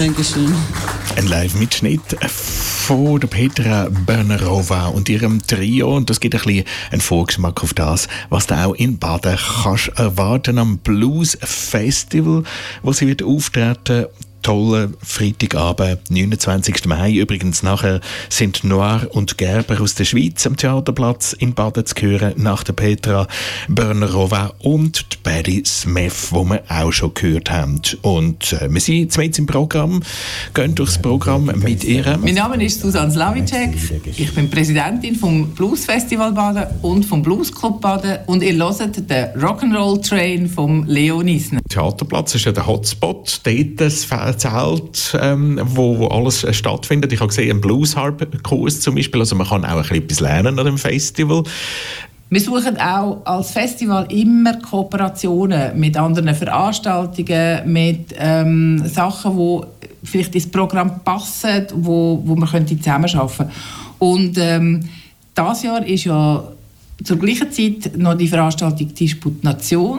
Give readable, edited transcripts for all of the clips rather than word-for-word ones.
Dankeschön. Ein Live-Mitschnitt von der Petra Bernerova und ihrem Trio. Und das gibt ein bisschen einen Vorgeschmack auf das, was du auch in Baden kannst erwarten am Blues Festival, wo sie wird auftreten. Toller Freitagabend, 29. Mai. Übrigens nachher sind Noir und Gerber aus der Schweiz am Theaterplatz in Baden zu hören, nach der Petra Bernerova und die Paddy Smith, die wir auch schon gehört haben. Und wir sind jetzt im Programm, gehen durchs Programm mit ihr. Mein Name ist Susanne Slavicek. Ich bin Präsidentin vom Blues Festival Baden und vom Blues Club Baden und ihr hört den Rock'n'Roll Train vom Leo Niesner. Theaterplatz ist ja der Hotspot, dort das Zelt, wo alles stattfindet. Ich habe gesehen, einen Blues-Harp-Kurs zum Beispiel, also man kann auch ein bisschen etwas lernen an dem Festival. Wir suchen auch als Festival immer Kooperationen mit anderen Veranstaltungen, mit Sachen, die vielleicht ins Programm passen, wo wir zusammenarbeiten können. Und dieses Jahr ist ja zur gleichen Zeit noch die Veranstaltung Disputation.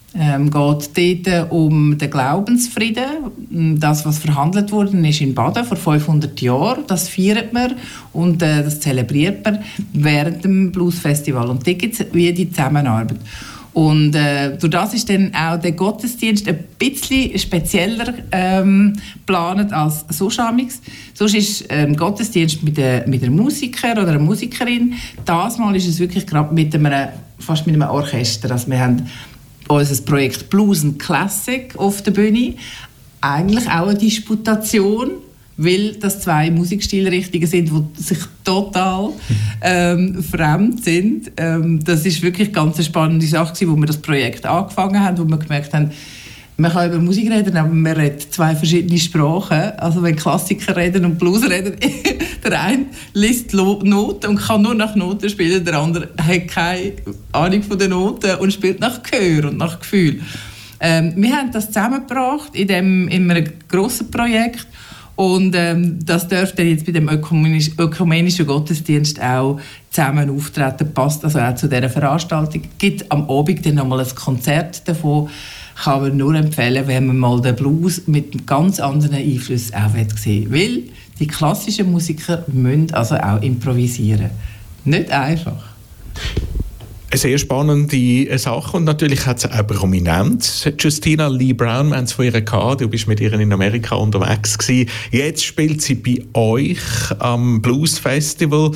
Geht dort um den Glaubensfrieden. Das, was verhandelt wurde, ist in Baden vor 500 Jahren. Das feiert man und das zelebriert man während dem Blues-Festival. Und dort gibt es wie die Zusammenarbeit. Und durch das ist dann auch der Gottesdienst ein bisschen spezieller geplant als sonst. Sonst ist Gottesdienst mit einem Musiker oder einer Musikerin. Das Mal ist es wirklich gerade fast mit einem Orchester. Also wir haben unser Projekt Blues and Classic auf der Bühne. Eigentlich auch eine Disputation, weil das zwei Musikstilrichtungen sind, die sich total fremd sind. Das ist wirklich ganz eine spannende Sache, wo wir das Projekt angefangen haben, wo wir gemerkt haben, man kann über Musik reden, aber man redet zwei verschiedene Sprachen. Also wenn Klassiker reden und Blues reden, der eine liest Noten und kann nur nach Noten spielen, der andere hat keine Ahnung von den Noten und spielt nach Gehör und nach Gefühl. Wir haben das zusammengebracht in einem grossen Projekt und das dürfte jetzt bei dem ökumenischen Gottesdienst auch zusammen auftreten, passt also auch zu dieser Veranstaltung. Es gibt am Abend dann nochmal ein Konzert davon. Kann man nur empfehlen, wenn man mal den Blues mit ganz anderen Einflüssen auch sehen will. Weil die klassischen Musiker müssen also auch improvisieren. Nicht einfach. Eine sehr spannende Sache und natürlich hat sie auch Prominenz. Justina Lee Brown, wir haben es von ihr gehabt, du bist mit ihr in Amerika unterwegs gewesen. Jetzt spielt sie bei euch am Blues Festival.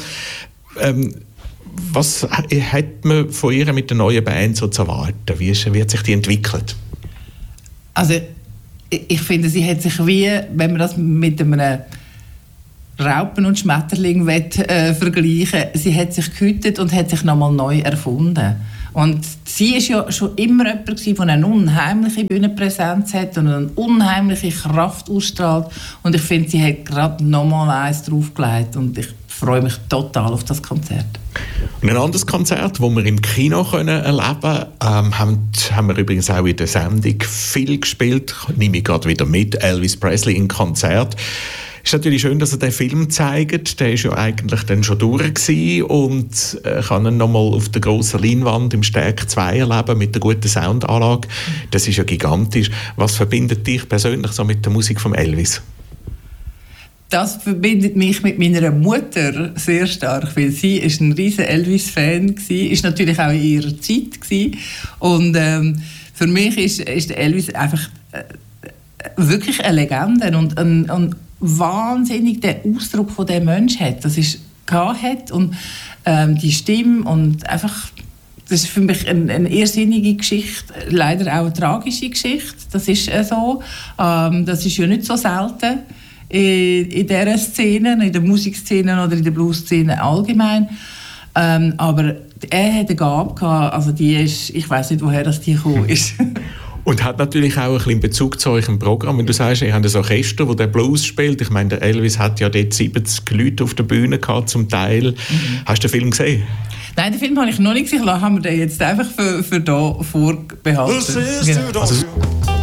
Was hat man von ihr mit der neuen Band so zu erwarten? Wie wird sich die entwickelt? Also ich finde, sie hat sich wenn man das mit einem Raupen und Schmetterling vergleichen, sie hat sich gehütet und hat sich nochmal neu erfunden. Und sie war ja schon immer jemand, der eine unheimliche Bühnenpräsenz hat und eine unheimliche Kraft ausstrahlt. Und ich finde, sie hat gerade nochmal eins draufgelegt und ich freue mich total auf das Konzert. Und ein anderes Konzert, das wir im Kino erleben können, haben wir übrigens auch in der Sendung viel gespielt. Nehme ich gerade wieder mit, Elvis Presley im Konzert. Es ist natürlich schön, dass er den Film zeigt. Der war ja eigentlich dann schon durch gewesen und kann ihn nochmal auf der grossen Leinwand im Stärk 2 erleben mit der guten Soundanlage. Das ist ja gigantisch. Was verbindet dich persönlich so mit der Musik von Elvis? Das verbindet mich mit meiner Mutter sehr stark, weil sie ist ein riesen Elvis-Fan war, ist natürlich auch in ihrer Zeit gewesen. Und für mich ist Elvis einfach wirklich eine Legende und wahnsinnig der Ausdruck, den der Mensch hat. Das ist hat und die Stimme und einfach, das ist für mich eine irrsinnige Geschichte, leider auch eine tragische Geschichte. Das ist so. Das ist ja nicht so selten in dieser Szene, in der Musikszene oder in der Blues-Szene allgemein. Aber er hat eine Gabe gehabt, also die ist, ich weiss nicht, woher die gekommen ist. Und hat natürlich auch ein bisschen Bezug zu eurem Programm. Wenn du sagst, ihr habt ein Orchester, das den Blues spielt. Ich meine, der Elvis hat ja dort 70 Leute auf der Bühne gehabt, zum Teil. Hast du den Film gesehen? Nein, den Film habe ich noch nicht gesehen. Haben wir den jetzt einfach für da vorbehalten. Genau. Also,